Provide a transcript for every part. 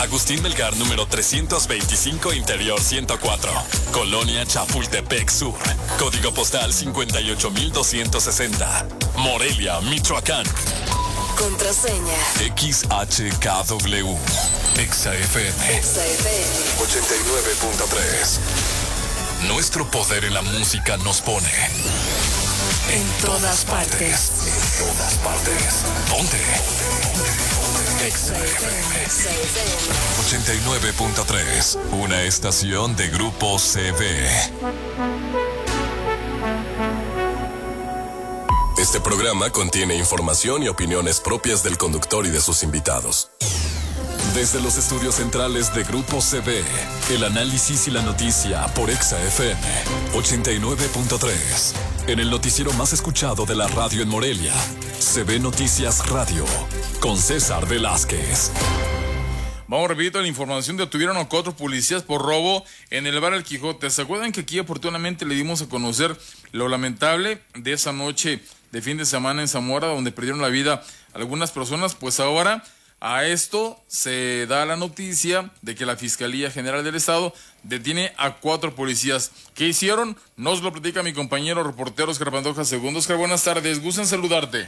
Agustín Melgar, número 325, Interior 104. Colonia Chapultepec Sur. Código postal 58260. Morelia, Michoacán. Contraseña. XHKW. XFM. XFM. 89.3. Nuestro poder en la música nos pone En todas partes. En todas partes. ¿Dónde? XFM 89.3. Una estación de Grupo CV. Este programa contiene información y opiniones propias del conductor y de sus invitados. Desde los estudios centrales de Grupo CV, el análisis y la noticia por XFM 89.3. En el noticiero más escuchado de la radio en Morelia, CB Noticias Radio, con César Velázquez. Vamos rapidito a la información. Detuvieron a 4 policías por robo en el bar El Quijote. ¿Se acuerdan que aquí oportunamente le dimos a conocer lo lamentable de esa noche de fin de semana en Zamora, donde perdieron la vida algunas personas? Pues ahora a esto se da la noticia de que la Fiscalía General del Estado detiene a 4 policías. ¿Qué hicieron? Nos lo platica mi compañero reportero Oscar Pantoja II. Oscar, buenas tardes. Gusto en saludarte.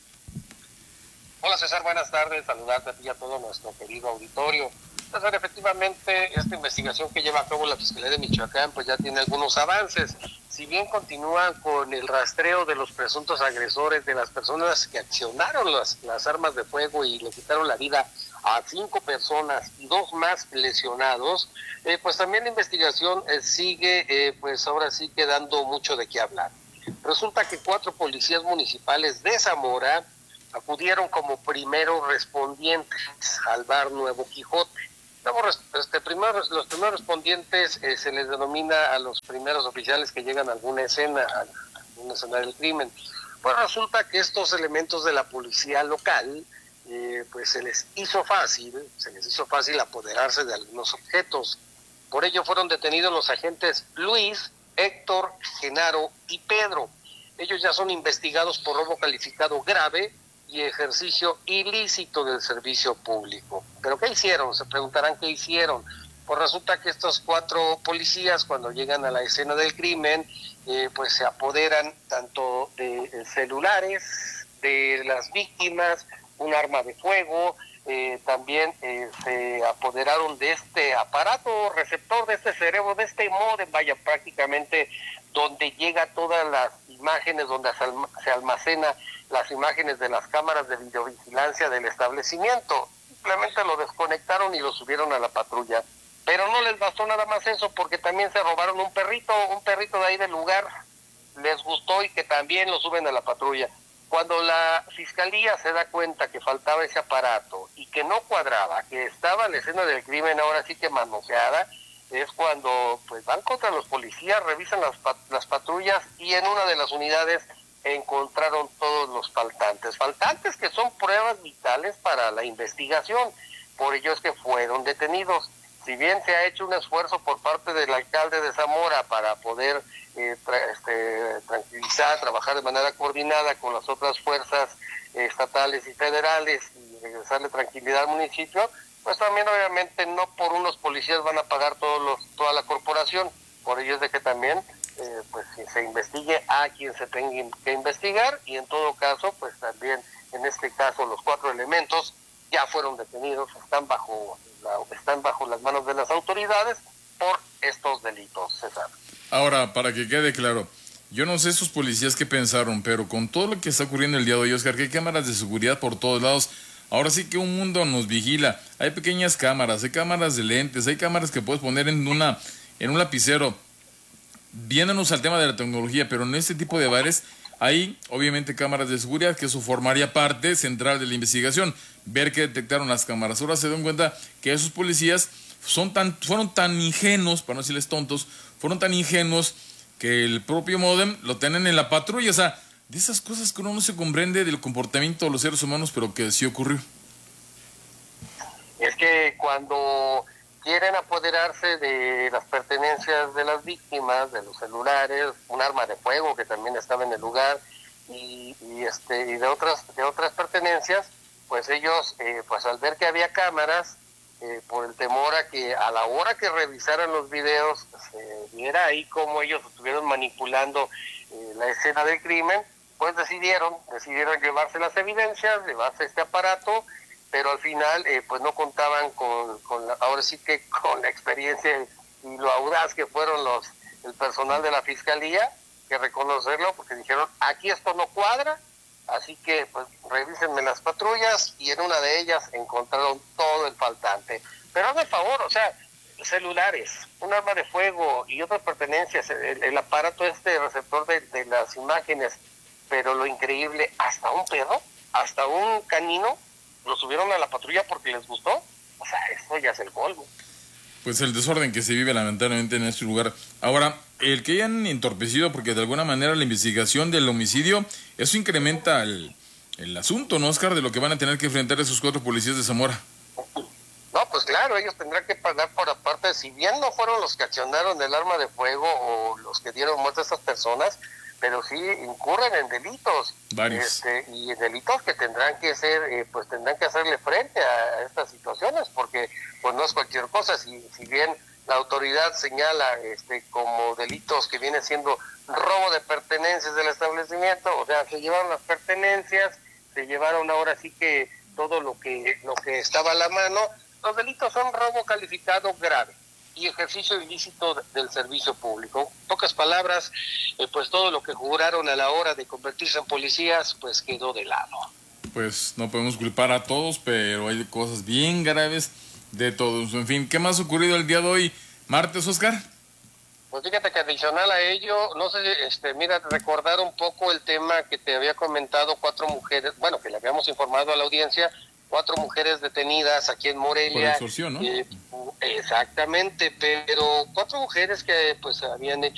Hola César, buenas tardes, saludarte a ti y a todo nuestro querido auditorio. César, efectivamente, esta investigación que lleva a cabo la Fiscalía de Michoacán pues ya tiene algunos avances. Si bien continúan con el rastreo de los presuntos agresores, de las personas que accionaron las armas de fuego y le quitaron la vida a 5 personas y 2 más lesionados, pues también la investigación sigue, pues ahora sí quedando mucho de qué hablar. Resulta que 4 policías municipales de Zamora acudieron como primeros respondientes al bar Nuevo Quijote. Los primeros respondientes se les denomina a los primeros oficiales que llegan a alguna escena del crimen. Pues resulta que estos elementos de la policía local, pues se les hizo fácil apoderarse de algunos objetos. Por ello fueron detenidos los agentes Luis, Héctor, Genaro y Pedro. Ellos ya son investigados por robo calificado grave y ejercicio ilícito del servicio público. ¿Pero qué hicieron? Se preguntarán qué hicieron. Pues resulta que estos 4 policías, cuando llegan a la escena del crimen, pues se apoderan tanto de celulares de las víctimas, un arma de fuego, también se apoderaron de este aparato receptor, de este cerebro, de este módem, vaya, prácticamente donde llega todas las imágenes, donde se almacena las imágenes de las cámaras de videovigilancia del establecimiento. Simplemente lo desconectaron y lo subieron a la patrulla. Pero no les bastó nada más eso, porque también se robaron un perrito de ahí del lugar. Les gustó y que también lo suben a la patrulla. Cuando la fiscalía se da cuenta que faltaba ese aparato y que no cuadraba, que estaba la escena del crimen ahora sí que manoseada, es cuando pues van contra los policías, revisan las patrullas y en una de las unidades encontraron todos los faltantes que son pruebas vitales para la investigación. Por ello es que fueron detenidos. Si bien se ha hecho un esfuerzo por parte del alcalde de Zamora para poder tranquilizar, trabajar de manera coordinada con las otras fuerzas estatales y federales y regresarle tranquilidad al municipio, pues también obviamente no por unos policías van a pagar toda la corporación. Por ello es de que también pues se investigue a quien se tenga que investigar, y en todo caso pues también en este caso los 4 elementos ya fueron detenidos, están bajo las manos de las autoridades por estos delitos, César. Ahora, para que quede claro, yo no sé esos policías qué pensaron, pero con todo lo que está ocurriendo el día de hoy, Oscar, que hay cámaras de seguridad por todos lados. Ahora sí que un mundo nos vigila. Hay pequeñas cámaras, hay cámaras de lentes, hay cámaras que puedes poner en un lapicero. Viéndonos al tema de la tecnología, pero en este tipo de bares hay obviamente cámaras de seguridad, que eso formaría parte central de la investigación, ver que detectaron las cámaras. Ahora se dan cuenta que esos policías fueron tan ingenuos, para no decirles tontos, fueron tan ingenuos que el propio módem lo tienen en la patrulla. O sea, de esas cosas que uno no se comprende del comportamiento de los seres humanos, pero que sí ocurrió. Es que cuando quieren apoderarse de las pertenencias de las víctimas, de los celulares, un arma de fuego que también estaba en el lugar y de otras pertenencias, pues ellos, pues al ver que había cámaras, por el temor a que a la hora que revisaran los videos se viera ahí cómo ellos estuvieron manipulando la escena del crimen, pues decidieron llevarse las evidencias, llevarse este aparato, pero al final pues no contaban ahora sí que con la experiencia y lo audaz que fueron el personal de la fiscalía, que reconocerlo, porque dijeron, aquí esto no cuadra, así que pues revísenme las patrullas, y en una de ellas encontraron todo el faltante. Pero hazme el favor, o sea, celulares, un arma de fuego y otras pertenencias, el aparato receptor de las imágenes, pero lo increíble, hasta un perro, hasta un canino, lo subieron a la patrulla porque les gustó. O sea, eso ya es el colmo. Pues el desorden que se vive lamentablemente en este lugar. Ahora, el que hayan entorpecido, porque de alguna manera la investigación del homicidio, eso incrementa el asunto, ¿no, Oscar?, de lo que van a tener que enfrentar esos 4 policías de Zamora. No, pues claro, ellos tendrán que pagar por aparte, si bien no fueron los que accionaron el arma de fuego o los que dieron muerte a estas personas, pero sí incurren en delitos. Varios. Y en delitos que tendrán que ser, pues tendrán que hacerle frente a estas situaciones, porque pues no es cualquier cosa. Si bien la autoridad señala como delitos que viene siendo robo de pertenencias del establecimiento, o sea, se llevaron las pertenencias, se llevaron ahora sí que todo lo que estaba a la mano. Los delitos son robo calificado grave y ejercicio ilícito del servicio público. En pocas palabras, pues todo lo que juraron a la hora de convertirse en policías, pues quedó de lado. Pues no podemos culpar a todos, pero hay cosas bien graves de todos. En fin, ¿qué más ha ocurrido el día de hoy, martes, Oscar? Pues fíjate que adicional a ello, no sé, mira, recordar un poco el tema que te había comentado, 4 mujeres, bueno, que le habíamos informado a la audiencia, 4 mujeres detenidas aquí en Morelia. Por extorsión, ¿no? Exactamente, pero 4 mujeres que pues habían hecho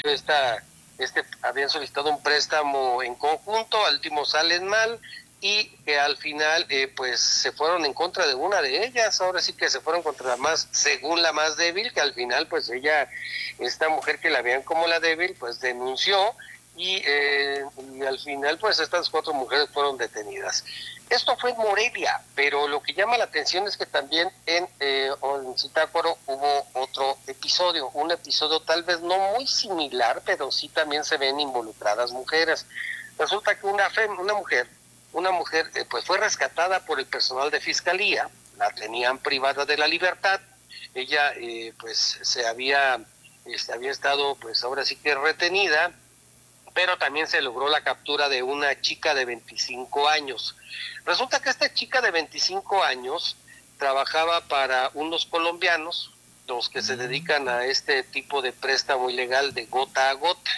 habían solicitado un préstamo en conjunto, al último salen mal, y que al final pues se fueron en contra de una de ellas. Ahora sí que se fueron contra según la más débil, que al final pues esta mujer que la veían como la débil, pues denunció, y al final pues estas 4 mujeres fueron detenidas. Esto fue en Morelia, pero lo que llama la atención es que también en Zitácuaro hubo otro episodio, un episodio tal vez no muy similar, pero sí también se ven involucradas mujeres. Resulta que una mujer pues fue rescatada por el personal de fiscalía, la tenían privada de la libertad. Ella pues había estado pues ahora sí que retenida, pero también se logró la captura de una chica de 25 años. Resulta que esta chica de 25 años trabajaba para unos colombianos, los que se dedican a este tipo de préstamo ilegal de gota a gota.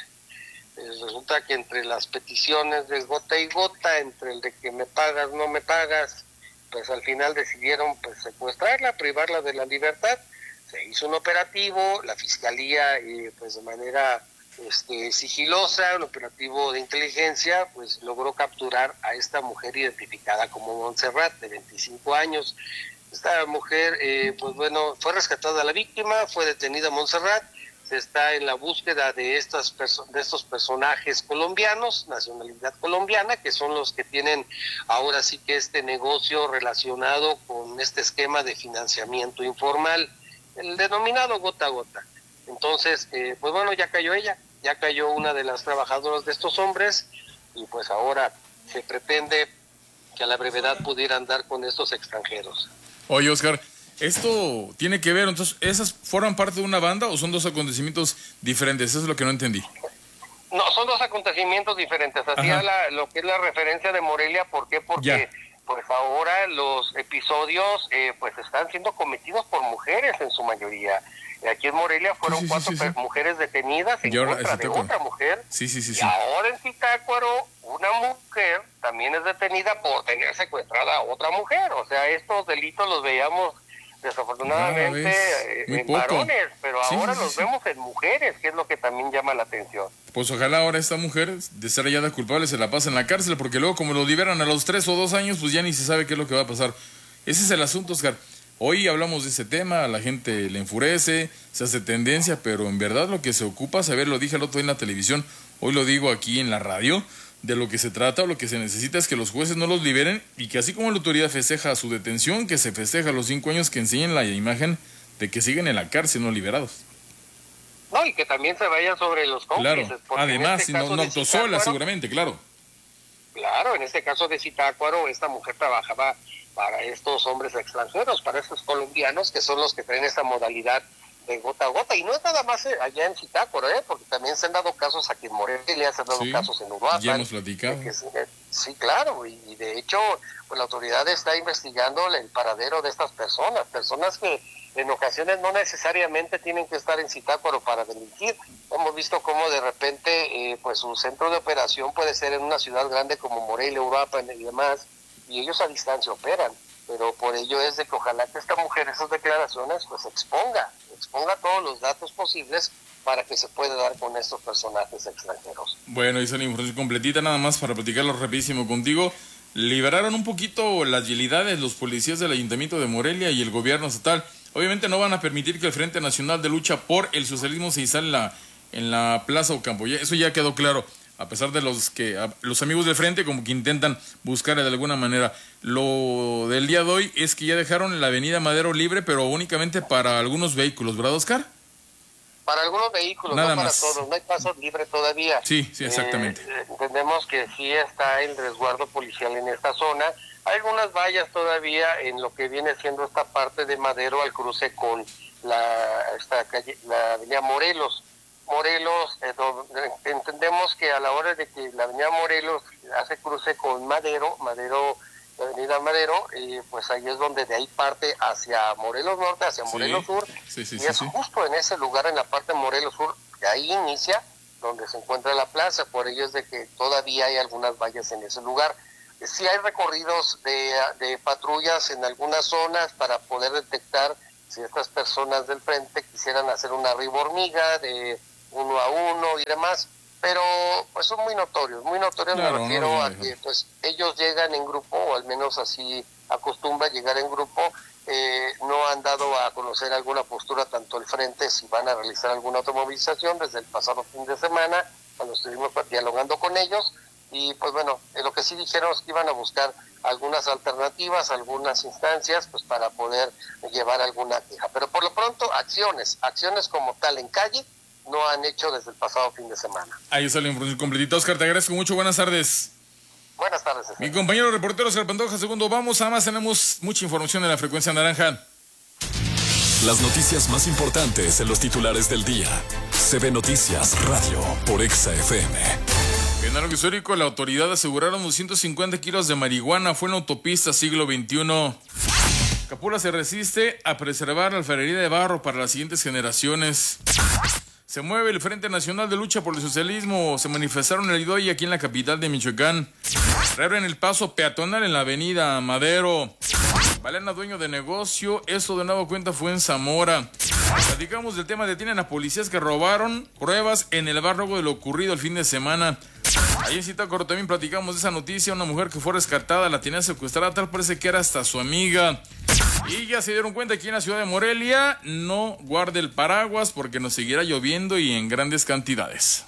Resulta que entre las peticiones de gota y gota, entre el de que me pagas, no me pagas, pues al final decidieron pues secuestrarla, privarla de la libertad. Se hizo un operativo, la fiscalía pues de manera sigilosa, un operativo de inteligencia, pues logró capturar a esta mujer identificada como Montserrat, de 25 años. Esta mujer, pues bueno, fue rescatada la víctima, fue detenida Montserrat. Se está en la búsqueda de estos personajes colombianos, nacionalidad colombiana, que son los que tienen ahora sí que este negocio relacionado con este esquema de financiamiento informal, el denominado gota a gota. Entonces, pues bueno, ya cayó ella, ya cayó una de las trabajadoras de estos hombres, y pues ahora se pretende que a la brevedad pudieran dar con estos extranjeros. Oye, Oscar, ¿esto tiene que ver, entonces, esas forman parte de una banda o son 2 acontecimientos diferentes? Eso es lo que no entendí. No, son 2 acontecimientos diferentes. Hacía lo que es la referencia de Morelia. ¿Por qué? Porque pues ahora los episodios pues están siendo cometidos por mujeres en su mayoría. Aquí en Morelia fueron 4 mujeres detenidas en contra de otra mujer. Y ahora en Zitácuaro una mujer también es detenida por tener secuestrada a otra mujer. O sea, estos delitos los veíamos desafortunadamente en varones, pero ahora los vemos en mujeres, que es lo que también llama la atención. Pues ojalá ahora esta mujer, de ser hallada culpable, se la pase en la cárcel, porque luego como lo liberan a los 3 o 2 años, pues ya ni se sabe qué es lo que va a pasar. Ese es el asunto, Oscar. Hoy hablamos de ese tema, a la gente le enfurece, se hace tendencia, pero en verdad lo que se ocupa saber, lo dije el otro día en la televisión, hoy lo digo aquí en la radio, de lo que se trata o lo que se necesita es que los jueces no los liberen y que así como la autoridad festeja su detención, que se festeja los 5 años, que enseñen la imagen de que siguen en la cárcel no liberados. No, y que también se vayan sobre los cómplices. Claro, porque además, en si este no caso de actuó sola Zitácuaro, seguramente, claro. Claro, en este caso de Zitácuaro, esta mujer trabajaba para estos hombres extranjeros, para estos colombianos, que son los que traen esta modalidad de gota a gota. Y no es nada más allá en Zitácuaro, porque también se han dado casos aquí en Morelia, se han dado casos en Uruapan. Ya hemos platicado. Sí, claro, y de hecho, pues la autoridad está investigando el paradero de estas personas que en ocasiones no necesariamente tienen que estar en Zitácuaro para delinquir. Hemos visto cómo de repente pues un centro de operación puede ser en una ciudad grande como Morelia, Uruapan y demás, y ellos a distancia operan, pero por ello es de que ojalá que esta mujer esas declaraciones pues exponga todos los datos posibles para que se pueda dar con estos personajes extranjeros. Bueno, hice la información completita nada más para platicarlo rapidísimo contigo. Liberaron un poquito las agilidades los policías del Ayuntamiento de Morelia y el gobierno estatal. Obviamente no van a permitir que el Frente Nacional de Lucha por el Socialismo se instale en la Plaza Ocampo. Eso ya quedó claro, a pesar de los amigos del Frente como que intentan buscar de alguna manera. Lo del día de hoy es que ya dejaron la avenida Madero libre, pero únicamente para algunos vehículos, ¿verdad, Oscar? Para algunos vehículos, nada no más. para todos, no hay paso libre todavía. Sí, exactamente. Entendemos que sí está el resguardo policial en esta zona. Hay algunas vallas todavía en lo que viene siendo esta parte de Madero al cruce con esta calle, la avenida Morelos. Entendemos que a la hora de que la avenida Morelos hace cruce con Madero, la avenida Madero, pues ahí es donde de ahí parte hacia Morelos Norte, hacia Morelos Sur, y es justo en ese lugar, en la parte de Morelos Sur, que ahí inicia donde se encuentra la plaza. Por ello es de que todavía hay algunas vallas en ese lugar. Sí hay recorridos de patrullas en algunas zonas para poder detectar si estas personas del frente quisieran hacer una arribo hormiga de 1 a 1 y demás, pero pues son muy notorios, claro, me refiero a que pues ellos llegan en grupo, o al menos así acostumbra llegar en grupo. No han dado a conocer alguna postura tanto el frente si van a realizar alguna automovilización desde el pasado fin de semana, cuando estuvimos dialogando con ellos, y pues bueno, lo que sí dijeron es que iban a buscar algunas alternativas, algunas instancias, pues para poder llevar alguna queja, pero por lo pronto acciones como tal en calle no han hecho desde el pasado fin de semana. Ahí está la información completita. Oscar, te agradezco mucho. Buenas tardes. Buenas tardes, César. Mi compañero reportero Oscar Pantoja, segundo. Vamos, además tenemos mucha información en la frecuencia naranja. Las noticias más importantes en los titulares del día. CB Noticias Radio por Exa FM. En algo histórico, la autoridad aseguraron 250 kilos de marihuana. Fue en la autopista siglo XXI. Capula se resiste a preservar la alfarería de barro para las siguientes generaciones. Se mueve el Frente Nacional de Lucha por el Socialismo. Se manifestaron el día de hoy aquí en la capital de Michoacán. Reabren el paso peatonal en la avenida Madero. Valena, dueño de negocio. Eso de nuevo cuenta fue en Zamora. Platicamos del tema. Detienen a policías que robaron pruebas en el bar luego de lo ocurrido el fin de semana. Ahí en Zitácuaro también platicamos de esa noticia. Una mujer que fue rescatada, la tenía secuestrada, tal parece que era hasta su amiga. Y ya se dieron cuenta aquí en la ciudad de Morelia, no guarde el paraguas porque nos seguirá lloviendo y en grandes cantidades.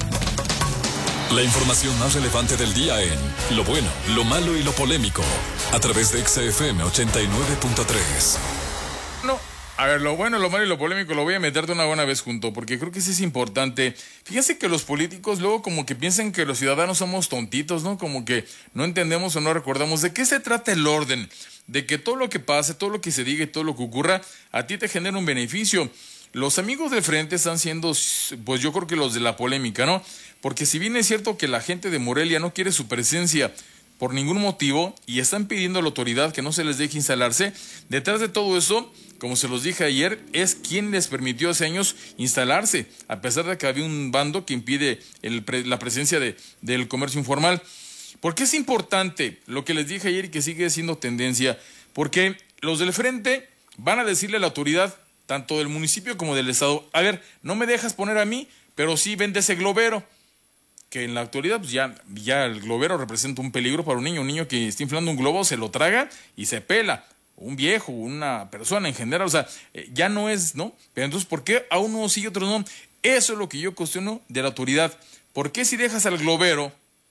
La información más relevante del día en lo bueno, lo malo y lo polémico, a través de Exa FM 89.3. No. A ver, lo bueno, lo malo y lo polémico lo voy a meter de una buena vez junto, porque creo que eso es importante. Fíjense que los políticos luego como que piensan que los ciudadanos somos tontitos, ¿no? Como que no entendemos o no recordamos de qué se trata el orden, de que todo lo que pase, todo lo que se diga y todo lo que ocurra, a ti te genera un beneficio. Los amigos del frente están siendo, pues yo creo que los de la polémica, ¿no? Porque si bien es cierto que la gente de Morelia no quiere su presencia por ningún motivo y están pidiendo a la autoridad que no se les deje instalarse, detrás de todo eso, como se los dije ayer, es quien les permitió hace años instalarse, a pesar de que había un bando que impide la presencia del comercio informal. ¿Por qué es importante lo que les dije ayer y que sigue siendo tendencia? Porque los del frente van a decirle a la autoridad, tanto del municipio como del estado, a ver, no me dejas poner a mí, pero sí vende ese globero. Que en la actualidad pues ya el globero representa un peligro para un niño que está inflando un globo, se lo traga y se pela. Un viejo, una persona en general, o sea, ya no es, ¿no? Pero entonces, ¿por qué a uno sí y a otros no? Eso es lo que yo cuestiono de la autoridad. ¿Por qué si dejas al globero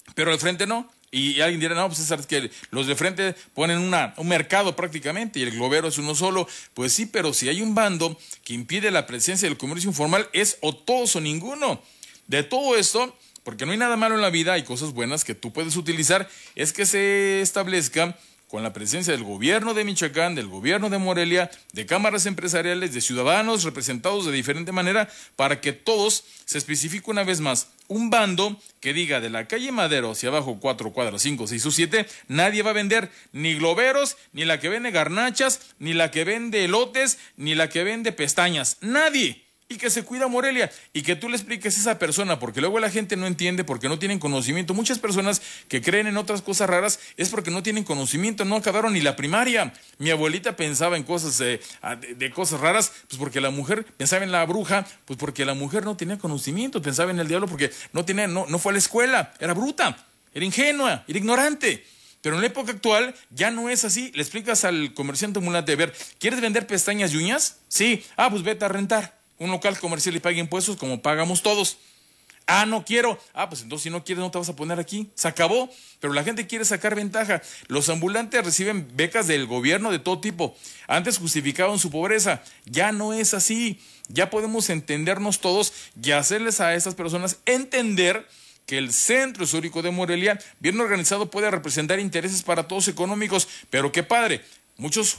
pero al frente no. Y alguien dirá, no, pues es que los de frente ponen un mercado prácticamente y el globero es uno solo. Pues sí, pero si hay un bando que impide la presencia del comercio informal, es o todos o ninguno. De todo esto, porque no hay nada malo en la vida, hay cosas buenas que tú puedes utilizar, es que se establezca con la presencia del gobierno de Michoacán, del gobierno de Morelia, de cámaras empresariales, de ciudadanos representados de diferente manera, para que todos se especifique una vez más un bando que diga de la calle Madero hacia abajo 4 cuadras, 5, 6 o 7, nadie va a vender ni globeros, ni la que vende garnachas, ni la que vende elotes, ni la que vende pestañas, nadie. Y que se cuida Morelia, y que tú le expliques a esa persona, porque luego la gente no entiende, porque no tienen conocimiento. Muchas personas que creen en otras cosas raras es porque no tienen conocimiento, no acabaron ni la primaria. Mi abuelita pensaba en cosas de cosas raras, pues porque la mujer pensaba en la bruja, pues porque la mujer no tenía conocimiento, pensaba en el diablo porque no fue a la escuela, era bruta, era ingenua, era ignorante. Pero en la época actual ya no es así. Le explicas al comerciante ambulante, a ver, ¿quieres vender pestañas y uñas? Sí, pues vete a rentar un local comercial y pague impuestos como pagamos todos. No quiero. Pues entonces si no quieres no te vas a poner aquí. Se acabó. Pero la gente quiere sacar ventaja. Los ambulantes reciben becas del gobierno de todo tipo. Antes justificaban su pobreza. Ya no es así. Ya podemos entendernos todos y hacerles a estas personas entender que el centro histórico de Morelia, bien organizado, puede representar intereses para todos económicos. Pero qué padre. Muchos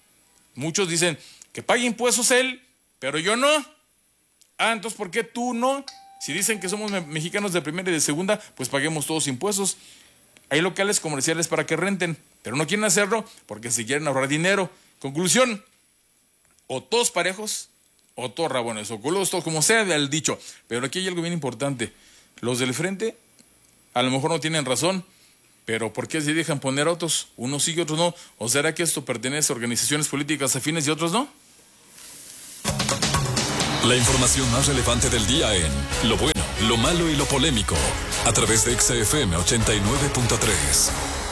dicen que pague impuestos él, pero yo no. Entonces, ¿por qué tú no? Si dicen que somos mexicanos de primera y de segunda, pues paguemos todos impuestos. Hay locales comerciales para que renten, pero no quieren hacerlo porque se quieren ahorrar dinero. Conclusión, o todos parejos, o todos rabones, o culos, todos, como sea el dicho. Pero aquí hay algo bien importante. Los del frente a lo mejor no tienen razón, pero ¿por qué se dejan poner a otros? Unos sí y otros no. ¿O será que esto pertenece a organizaciones políticas afines y otros no? La información más relevante del día en Lo Bueno, Lo Malo y Lo Polémico, a través de XFM 89.3.